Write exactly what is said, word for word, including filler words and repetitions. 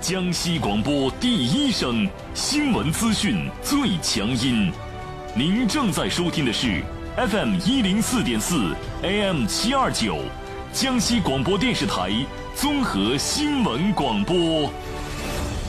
江西广播第一声，新闻资讯最强音。您正在收听的是 F M 一零四点四 A M 七二九，江西广播电视台综合新闻广播。